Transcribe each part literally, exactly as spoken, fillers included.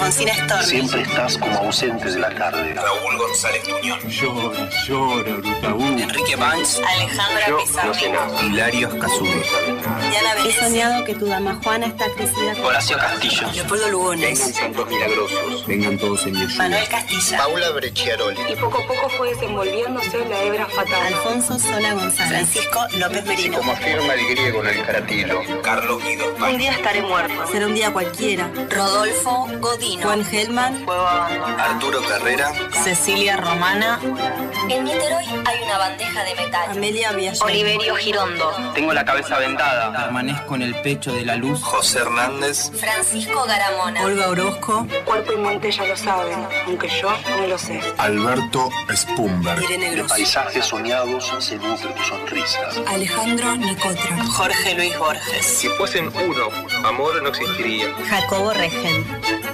Alfonsina Storni. Siempre estás como ausente de la tarde. Raúl González Tuñón. Llora, llora, Brutaú. Enrique Banks. Alejandra Pizarro. Hilario Escazú. Diana Belesi. He soñado que tu dama Juana está crecida. Horacio Castillo. Leopoldo Lugones. Vengan santos milagrosos. Vengan todos en mi ayuda. Manuel Castilla. Paula Brecciaroli. Y poco a poco fue desenvolviéndose la hebra fatal. Alfonso Sola González. Francisco López Merino. Como afirma el griego en el caratilo. Carlos Guido. Un día estaré muerto. Será un día cualquiera. Rodolfo Godino. Juan Gelman. Arturo Carrera. Cecilia Romana. En Niterói hay una bandeja de metal. Amelia Villalón. Oliverio Girondo. Tengo la cabeza vendada. Permanezco en el pecho de la luz. José Hernández. Francisco Garamona. Olga Orozco. Cuerpo y mente ya lo saben, aunque yo no lo sé. Alberto Spumberg. Irene De Gross. paisajes soñados se nutre tu sonrisa. Alejandro Nicotra. Jorge Luis Borges. Si fuesen uno, amor no existiría. Jacobo Regen.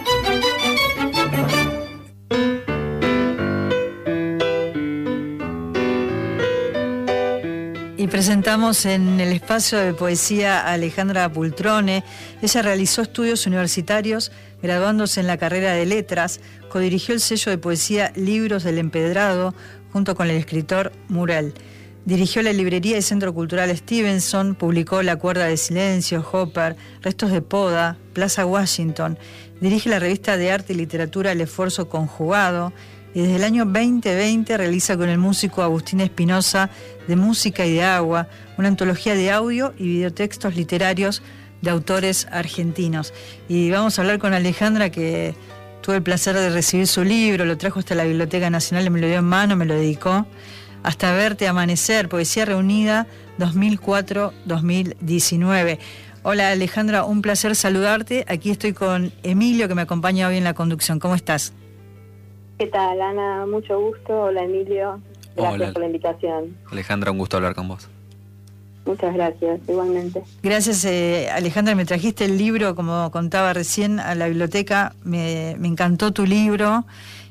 Y presentamos en el espacio de poesía a Alejandra Pultrone. Ella realizó estudios universitarios, graduándose en la carrera de Letras, codirigió el sello de poesía Libros del Empedrado, junto con el escritor Murel. Dirigió la librería y Centro Cultural Stevenson, publicó La Cuerda de Silencio, Hopper, Restos de Poda, Plaza Washington. Dirige la revista de arte y literatura El Esfuerzo Conjugado. Y desde el año veinte veinte realiza con el músico Agustín Espinosa De Música y de Agua, una antología de audio y videotextos literarios de autores argentinos. Y vamos a hablar con Alejandra, que tuve el placer de recibir su libro, lo trajo hasta la Biblioteca Nacional y me lo dio en mano, me lo dedicó. Hasta verte amanecer, Poesía Reunida dos mil cuatro a dos mil diecinueve. Hola Alejandra, un placer saludarte. Aquí estoy con Emilio, que me acompaña hoy en la conducción. ¿Cómo estás? ¿Qué tal, Ana? Mucho gusto. Hola, Emilio. Gracias Hola. por la invitación. Alejandra, un gusto hablar con vos. Muchas gracias, igualmente. Gracias, eh, Alejandra. Me trajiste el libro, como contaba recién, a la biblioteca. Me, me encantó tu libro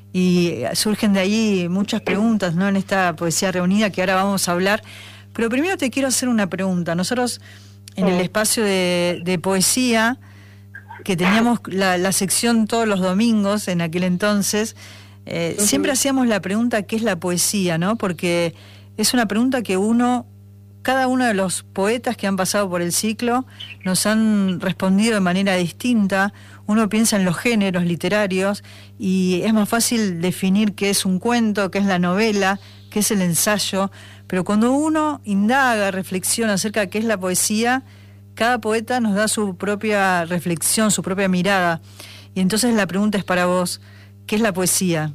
y surgen de ahí muchas preguntas, ¿no?, en esta poesía reunida que ahora vamos a hablar. Pero primero te quiero hacer una pregunta. Nosotros, en Sí. el espacio de, de poesía, que teníamos la, la sección todos los domingos en aquel entonces, Eh, uh-huh. siempre hacíamos la pregunta ¿qué es la poesía?, ¿no? Porque es una pregunta que uno, cada uno de los poetas que han pasado por el ciclo nos han respondido de manera distinta. Uno piensa en los géneros literarios y es más fácil definir qué es un cuento, qué es la novela, qué es el ensayo, pero cuando uno indaga, reflexiona acerca de qué es la poesía, cada poeta nos da su propia reflexión, su propia mirada. Y entonces la pregunta es para vos, ¿qué es la poesía?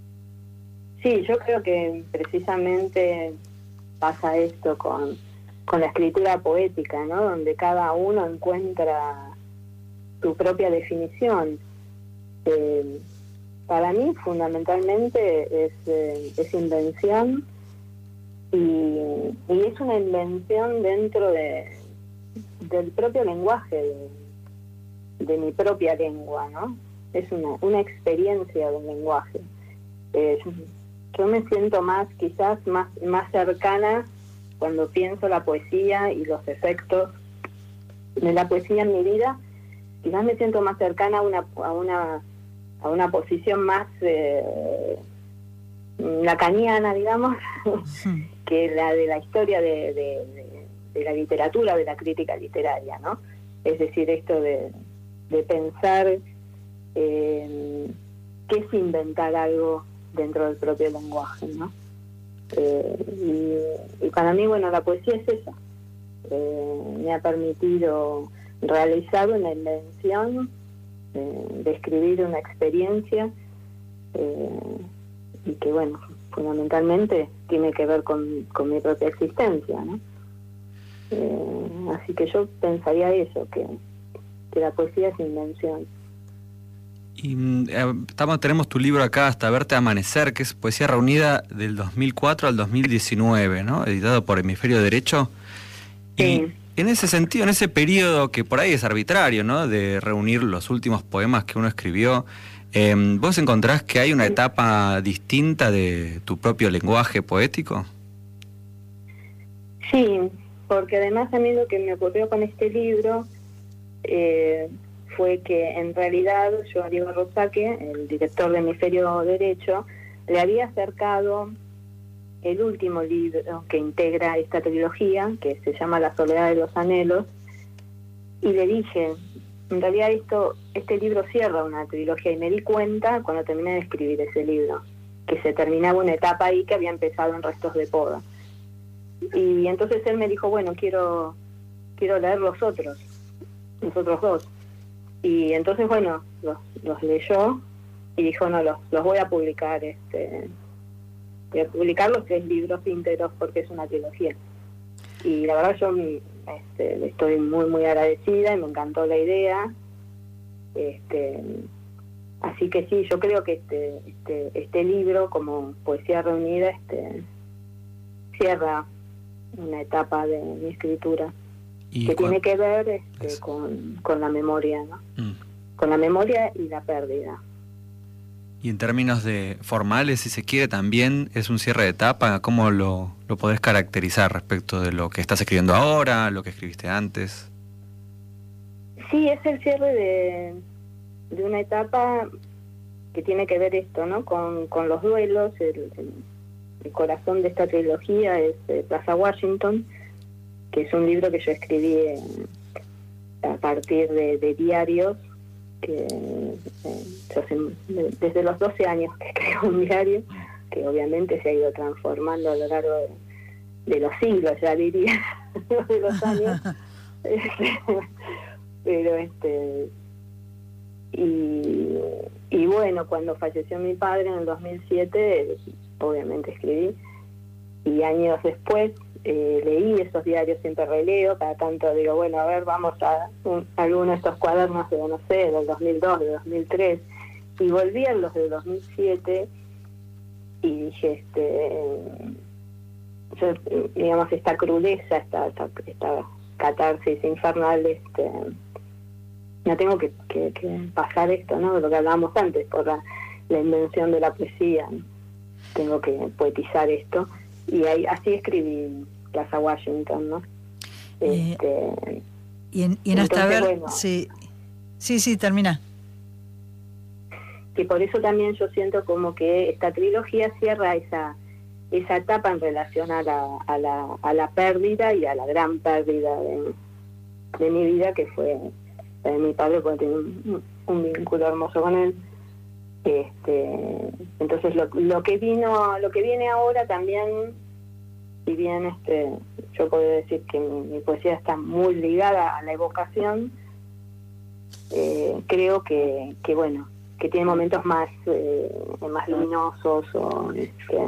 Sí, yo creo que precisamente pasa esto con, con la escritura poética, ¿no? Donde cada uno encuentra su propia definición. Eh, para mí, fundamentalmente, es, eh, es invención y, y es una invención dentro de, del propio lenguaje, de, de mi propia lengua, ¿no? Es una, una experiencia del lenguaje. Eh, yo, yo me siento más, quizás más, más cercana cuando pienso la poesía y los efectos de la poesía en mi vida. Quizás me siento más cercana a una a una a una posición más eh, lacaniana, digamos, sí. que la de la historia de, de, de, de la literatura, de la crítica literaria, ¿no? Es decir, esto de, de pensar Eh, qué es inventar algo dentro del propio lenguaje, ¿no? Eh, y, y para mí, bueno, la poesía es esa. Eh, me ha permitido realizar una invención, eh, de escribir una experiencia, eh, y que, bueno, fundamentalmente tiene que ver con, con mi propia existencia, ¿no? Eh, así que yo pensaría eso, que, que la poesía es invención. Y eh, estamos, tenemos tu libro acá, Hasta verte amanecer, que es poesía reunida del dos mil cuatro al dos mil diecinueve, ¿no? Editado por Hemisferio Derecho. Y sí. En ese sentido, en ese periodo que por ahí es arbitrario, ¿no?, de reunir los últimos poemas que uno escribió, eh, ¿vos encontrás que hay una etapa distinta de tu propio lenguaje poético? Sí, porque además a mí lo que me ocurrió con este libro eh, fue que en realidad yo a Diego Rosaque, el director de Hemisferio Derecho, le había acercado el último libro que integra esta trilogía, que se llama La soledad de los anhelos, y le dije, en realidad esto, este libro cierra una trilogía, y me di cuenta cuando terminé de escribir ese libro, que se terminaba una etapa ahí que había empezado en Restos de Poda. Y entonces él me dijo, bueno, quiero quiero leer los otros, los otros dos. Y entonces, bueno, los, los leyó y dijo, no, los, los voy a publicar, este voy a publicar los tres libros íntegros porque es una trilogía. Y la verdad yo este, estoy muy, muy agradecida y me encantó la idea. Este, así que sí, yo creo que este, este, este libro, como Poesía Reunida, este, cierra una etapa de mi escritura que tiene que ver este, con, con la memoria, ¿no? Mm. Con la memoria y la pérdida. Y en términos de formales, si se quiere, también es un cierre de etapa. ¿Cómo lo, lo podés caracterizar respecto de lo que estás escribiendo ahora, lo que escribiste antes? Sí, es el cierre de, de una etapa que tiene que ver esto, ¿no? Con, con los duelos. El, el, el corazón de esta trilogía es eh, Plaza Washington, que es un libro que yo escribí eh, a partir de, de diarios que eh, yo sé, desde los doce años que escribo un diario, que obviamente se ha ido transformando a lo largo de, de los siglos, ya diría, de los años. Pero este y, y bueno, cuando falleció mi padre en el dos mil siete, obviamente escribí, y años después eh, leí esos diarios, siempre releo, cada tanto digo, bueno, a ver, vamos a, un, a alguno de estos cuadernos de, no sé, del dos mil dos, de dos mil tres, y volví a los del dos mil siete y dije, este yo, digamos, esta crudeza, esta, esta, esta catarsis infernal, este no tengo que, que, que pasar esto, ¿no? De lo que hablábamos antes, por la, la invención de la poesía, ¿no? Tengo que poetizar esto, y ahí, así escribí Plaza Washington, ¿no? Este, eh, y en, y en Hasta Ver, bueno, sí, sí, sí, termina. Que por eso también yo siento como que esta trilogía cierra esa esa etapa en relación a la, a la, a la pérdida y a la gran pérdida de, de mi vida, que fue de mi padre, porque tenía un, un vínculo hermoso con él. Este, entonces lo, lo que vino, lo que viene ahora también, si bien este, yo puedo decir que mi, mi poesía está muy ligada a la evocación, eh, creo que, que bueno, que tiene momentos más eh, más luminosos o este,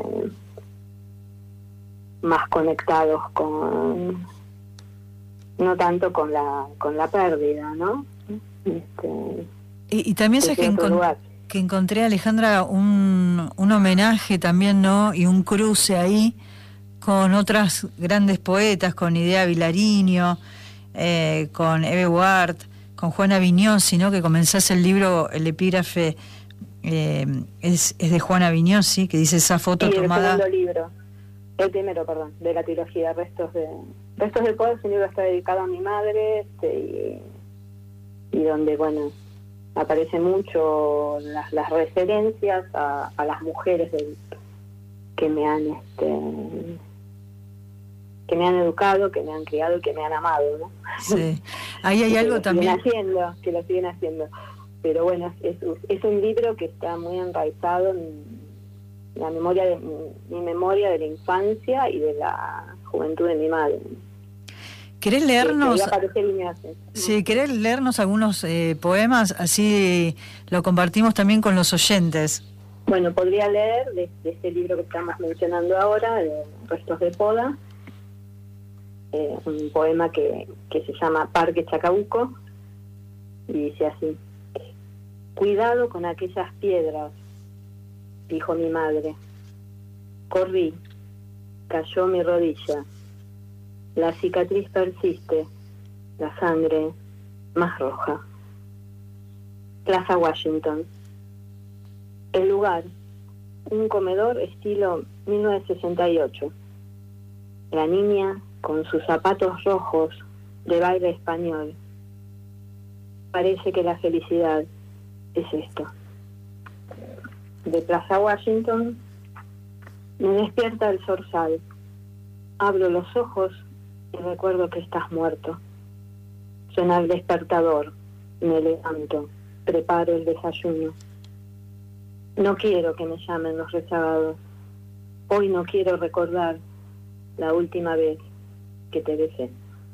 más conectados con, no tanto con la con la pérdida, ¿no? Este, y, y también sé que, encont- que encontré, Alejandra, un, un homenaje también, ¿no? Y un cruce ahí con otras grandes poetas, con Idea Vilariño, eh, con Eve Ward, con Juana Vignosi, ¿no? Que comenzás el libro, el epígrafe eh, es, es de Juana Vignosi, que dice esa foto sí, tomada... el segundo libro, el primero, perdón, de la trilogía Restos de Restos del Poder. Un libro está dedicado a mi madre, este, y, y donde, bueno, aparecen mucho las, las referencias a, a las mujeres del, que me han este que me han educado, que me han criado y que me han amado, ¿no? Sí. Ahí hay algo que también haciendo, que lo siguen haciendo. Pero bueno, es, es un libro que está muy enraizado en la memoria de mi memoria de la infancia y de la juventud de mi madre. ¿Querés leernos? Que sí, ¿querés leernos algunos eh, poemas? Así lo compartimos también con los oyentes. Bueno, podría leer de, de este libro que estamos mencionando ahora, de Restos de Poda, eh, un poema que, que se llama Parque Chacabuco, y dice así: cuidado con aquellas piedras, dijo mi madre. Corrí, cayó mi rodilla. La cicatriz persiste, la sangre más roja. Plaza Washington. El lugar, un comedor estilo mil novecientos sesenta y ocho. La niña con sus zapatos rojos de baile español. Parece que la felicidad es esto. De Plaza Washington, me despierta el zorzal. Abro los ojos y recuerdo que estás muerto. Suena el despertador, me levanto, preparo el desayuno. No quiero que me llamen los rezagados. Hoy no quiero recordar la última vez que te besé.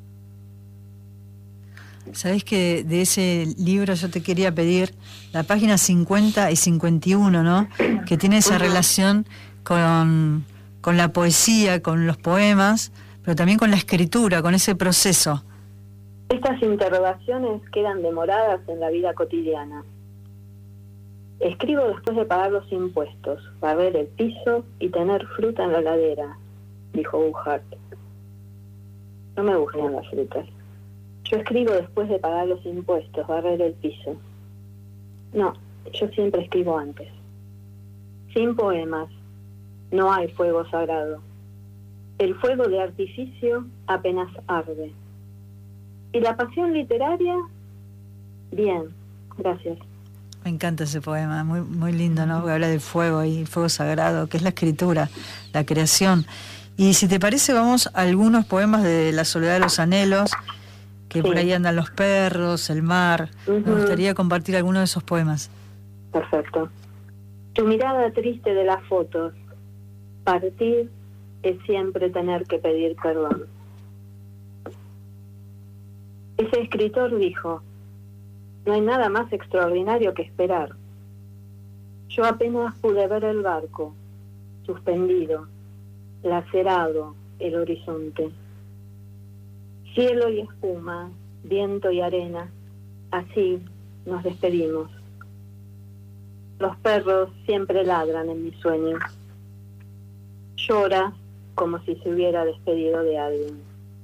Sabés que de ese libro yo te quería pedir la página cincuenta y cincuenta y uno, ¿no? Que tiene esa relación con, con la poesía, con los poemas, pero también con la escritura, con ese proceso. Estas interrogaciones quedan demoradas en la vida cotidiana. Escribo después de pagar los impuestos, barrer el piso y tener fruta en la heladera, dijo Uhart. No me gustan las frutas. Yo escribo después de pagar los impuestos, barrer el piso. No, yo siempre escribo antes. Sin poemas, no hay fuego sagrado. El fuego de artificio apenas arde. ¿Y la pasión literaria? Bien, gracias. Me encanta ese poema, muy muy lindo, ¿no? Porque habla del fuego y el fuego sagrado, que es la escritura, la creación. Y si te parece, vamos a algunos poemas de La soledad de los anhelos, que sí. Por ahí andan los perros, el mar. Uh-huh. Me gustaría compartir algunos de esos poemas. Perfecto. Tu mirada triste de las fotos. Partir es siempre tener que pedir perdón. Ese escritor dijo: no hay nada más extraordinario que esperar. Yo apenas pude ver el barco, suspendido, lacerado el horizonte. Cielo y espuma, viento y arena, así nos despedimos. Los perros siempre ladran en mis sueños. Llora como si se hubiera despedido de alguien.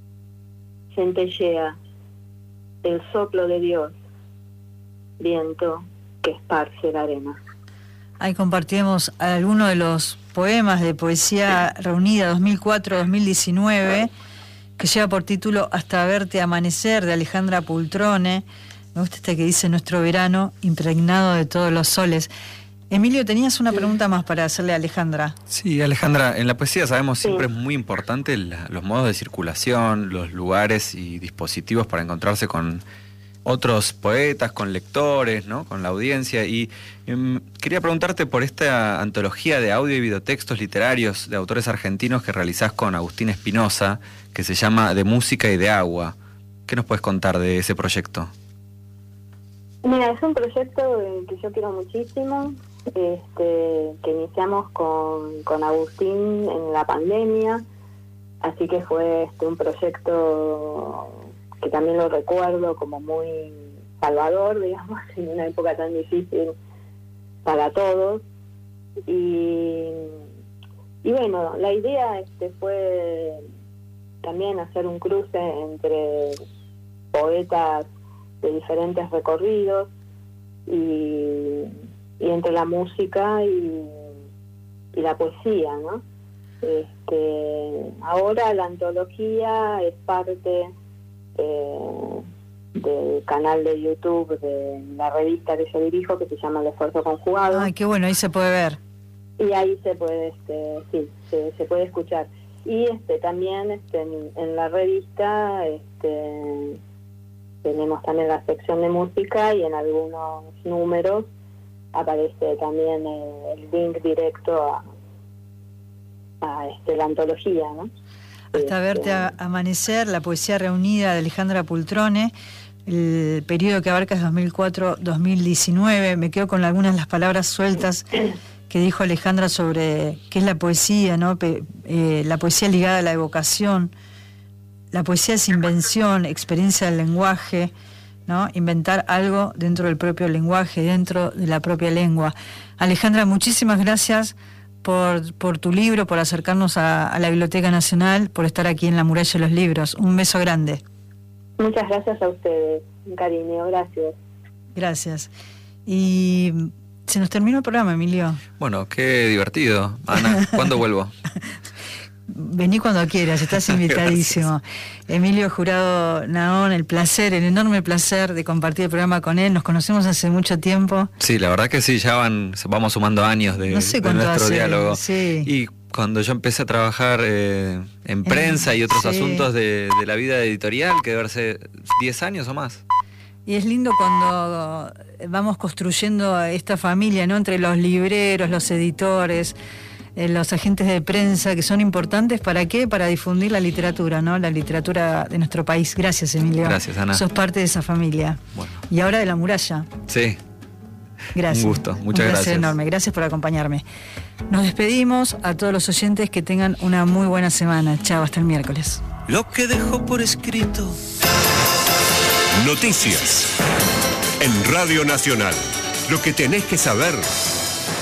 Centellea el soplo de Dios, viento que esparce la arena. Ahí compartimos algunos de los poemas de Poesía Reunida dos mil cuatro dos mil diecinueve, que lleva por título Hasta verte amanecer, de Alejandra Pultrone. Me gusta este que dice: nuestro verano impregnado de todos los soles. Emilio, tenías una pregunta más para hacerle a Alejandra. Sí, Alejandra, en la poesía sabemos siempre sí. Es muy importante la, los modos de circulación, los lugares y dispositivos para encontrarse con otros poetas, con lectores, ¿no? Con la audiencia. Y um, quería preguntarte por esta antología de audio y videotextos literarios de autores argentinos que realizás con Agustín Espinosa, que se llama De Música y de Agua. ¿Qué nos puedes contar de ese proyecto? Mira, es un proyecto que yo quiero muchísimo, este, que iniciamos con, con Agustín en la pandemia, así que fue este, un proyecto que también lo recuerdo como muy salvador, digamos, en una época tan difícil para todos. Y, y bueno, la idea este, fue también hacer un cruce entre poetas de diferentes recorridos y, y entre la música y, y la poesía, ¿no? Este, ahora la antología es parte eh, del canal de YouTube de la revista que yo dirijo, que se llama El Esfuerzo Conjugado. Ay, qué bueno, ahí se puede ver. Y ahí se puede, este, sí, se, se puede escuchar. Y este también este, en, en la revista este tenemos también la sección de música y en algunos números aparece también el, el link directo a, a este, la antología, ¿no? Hasta este, verte a, amanecer, la poesía reunida de Alejandra Pultrone, el periodo que abarca es dos mil cuatro dos mil diecinueve. Me quedo con algunas de las palabras sueltas que dijo Alejandra sobre qué es la poesía, ¿no? Pe, eh, la poesía ligada a la evocación. La poesía es invención, experiencia del lenguaje, ¿no? Inventar algo dentro del propio lenguaje, dentro de la propia lengua. Alejandra, muchísimas gracias por, por tu libro, por acercarnos a, a la Biblioteca Nacional, por estar aquí en La Muralla de los Libros. Un beso grande. Muchas gracias a ustedes, un cariño, gracias. Gracias. Y se nos terminó el programa, Emilio. Bueno, qué divertido. Ana, ¿cuándo vuelvo? Vení cuando quieras, estás invitadísimo. Emilio Jurado Naón, el placer, el enorme placer de compartir el programa con él. Nos conocemos hace mucho tiempo. Sí, la verdad que sí, ya van, vamos sumando años de, no sé de nuestro hace, diálogo. Sí. Y cuando yo empecé a trabajar eh, en prensa eh, y otros sí. asuntos de, de la vida editorial, que debe ser diez años o más. Y es lindo cuando vamos construyendo esta familia, ¿no? Entre los libreros, los editores, eh, los agentes de prensa, que son importantes. ¿Para qué? Para difundir la literatura, ¿no? La literatura de nuestro país. Gracias, Emilio. Gracias, Ana. Sos parte de esa familia. Bueno. Y ahora de La Muralla. Sí. Gracias. Un gusto, muchas Un placer gracias. enorme. Gracias por acompañarme. Nos despedimos. A todos los oyentes, que tengan una muy buena semana. Chao, hasta el miércoles. Lo que dejo por escrito. Noticias en Radio Nacional. Lo que tenés que saber